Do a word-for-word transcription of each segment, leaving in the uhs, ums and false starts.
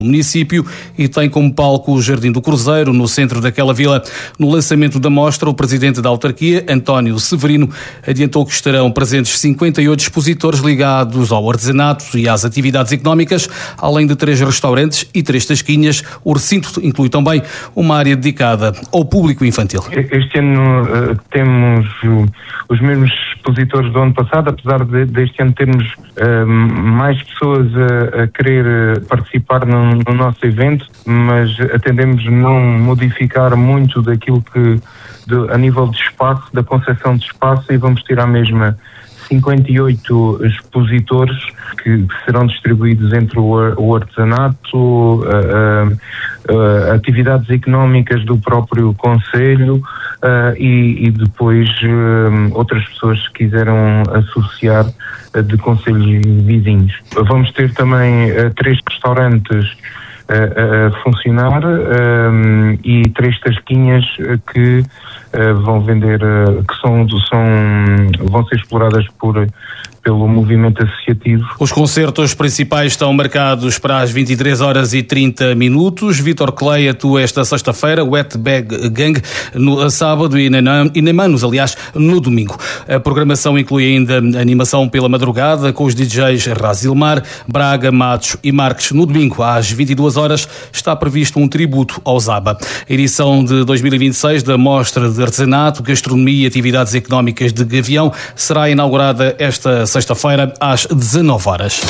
município e tem como palco o Jardim do Cruzeiro, no centro daquela vila. No lançamento da mostra, o presidente da autarquia, António Severino, adiantou que estarão presentes cinquenta e oito expositores ligados ao artesanato e às atividades económicas, além de três restaurantes e três tasquinhas. O recinto inclui também uma área dedicada ao público infantil. Este ano uh, temos uh, os mesmos expositores do ano passado, apesar de, deste ano termos uh, mais pessoas a, a querer uh, participar no no nosso evento, mas atendemos não modificar muito daquilo que, de, a nível de espaço, da concepção de espaço, e vamos ter à mesma cinquenta e oito expositores que, que serão distribuídos entre o, o artesanato, uh, uh, uh, atividades económicas do próprio concelho uh, e, e depois uh, outras pessoas que quiseram associar uh, de concelhos vizinhos. Vamos ter também uh, três restaurantes a, a funcionar um, e três tasquinhas que uh, vão vender, uh, que são, são, vão ser exploradas por pelo movimento associativo. Os concertos principais estão marcados para as vinte e três horas e trinta minutos. Vítor Clay atua esta sexta-feira, Wet Bag Gang no sábado e Neymanos, aliás, no domingo. A programação inclui ainda animação pela madrugada com os D Js Razilmar, Braga, Matos e Marques. No domingo, às vinte e duas horas, está previsto um tributo ao Zaba. A edição de dois mil e vinte e seis da Mostra de Artesanato, Gastronomia e Atividades Económicas de Gavião será inaugurada esta sexta-feira às dezanove horas.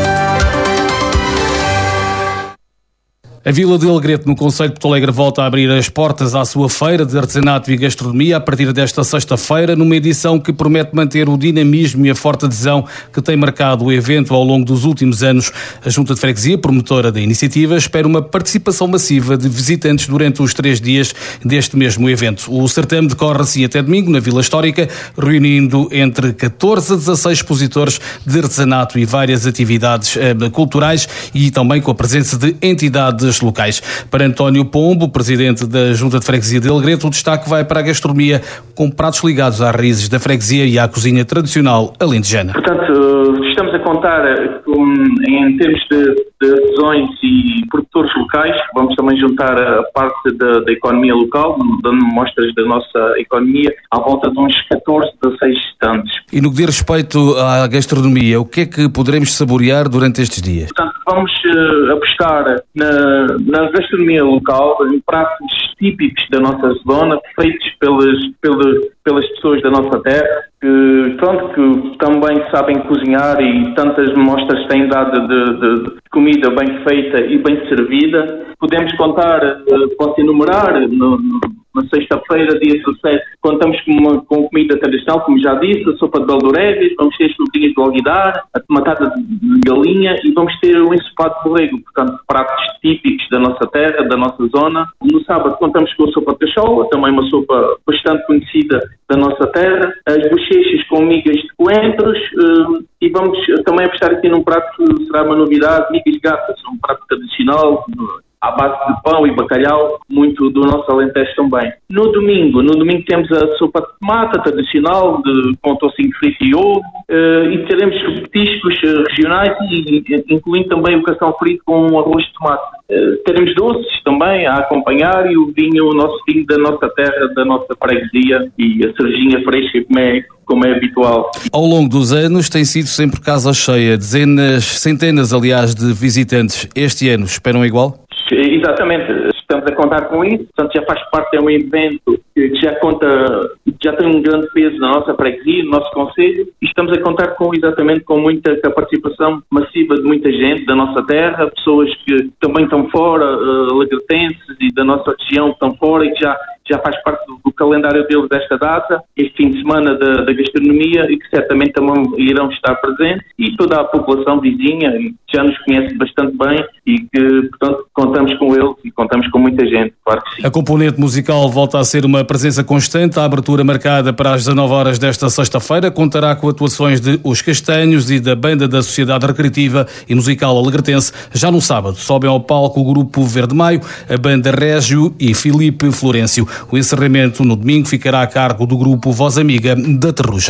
A Vila de Alegrete, no concelho de Porto Alegre, volta a abrir as portas à sua feira de artesanato e gastronomia a partir desta sexta-feira, numa edição que promete manter o dinamismo e a forte adesão que tem marcado o evento ao longo dos últimos anos. A Junta de Freguesia, promotora da iniciativa, espera uma participação massiva de visitantes durante os três dias deste mesmo evento. O certame decorre assim até domingo, na Vila Histórica, reunindo entre catorze a dezasseis expositores de artesanato e várias atividades eh, culturais e também com a presença de entidades locais. Para António Pombo, presidente da Junta de Freguesia de Alegrete, o destaque vai para a gastronomia com pratos ligados às raízes da freguesia e à cozinha tradicional alentejana. Portanto, estamos a contar com, em termos de, de artesãos e produtores locais. Vamos também juntar a parte da, da economia local, dando mostras da nossa economia, à volta de uns catorze, dezasseis stands. E no que diz respeito à gastronomia, o que é que poderemos saborear durante estes dias? Portanto, vamos uh, apostar na na gastronomia local, em pratos típicos da nossa zona, feitos pelas, pelas, pelas pessoas da nossa terra, que, pronto, que também sabem cozinhar, e tantas mostras têm dado de, de, de comida bem feita e bem servida. Podemos contar, posso enumerar, no, no, na sexta-feira, dia dezassete, contamos com, uma, com comida tradicional, como já disse, a sopa de baldoregas, vamos ter as frutinhas de alguidar, a tomatada de galinha e vamos ter o ensopado de borrego, portanto, pratos típicos da nossa terra, da nossa zona. No sábado contamos com a sopa de cachola, também uma sopa bastante conhecida da nossa terra, as bochechas com migas de coentros uh, e vamos também apostar aqui num prato que será uma novidade, migas de gatas, um prato tradicional, à base de pão e bacalhau, muito do nosso Alentejo também. No domingo, no domingo temos a sopa de tomate tradicional, de, com tocinho frito e ovo, uh, e teremos petiscos uh, regionais, e, incluindo também o cação frito com um arroz de tomate. Uh, teremos doces também a acompanhar, e o vinho, o nosso vinho da nossa terra, da nossa freguesia, e a cervejinha fresca, como é, como é habitual. Ao longo dos anos tem sido sempre casa cheia, dezenas, centenas, aliás, de visitantes. Este ano esperam igual? Exatamente, estamos a contar com isso, portanto já faz parte de um evento que já conta, já tem um grande peso na nossa freguesia, no nosso concelho, e estamos a contar com exatamente com muita com a participação massiva de muita gente da nossa terra, pessoas que também estão fora, uh, alegretenses e da nossa região que estão fora e que já, já faz parte do, do calendário deles desta data, este fim de semana da, da gastronomia, e que certamente também irão estar presentes, e toda a população vizinha, que já nos conhece bastante bem e que, portanto, contamos com eles e contamos com muita gente, claro que sim. A componente musical volta a ser uma presença constante. A abertura marcada para as dezanove horas desta sexta-feira contará com atuações de Os Castanhos e da Banda da Sociedade Recreativa e Musical Alegretense. Já no sábado sobem ao palco o Grupo Verde Maio, a Banda Régio e Filipe Florencio. O encerramento no domingo ficará a cargo do Grupo Voz Amiga da Terrugem.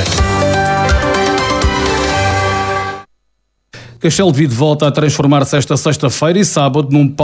Castelo de Vide volta a transformar-se esta sexta-feira e sábado num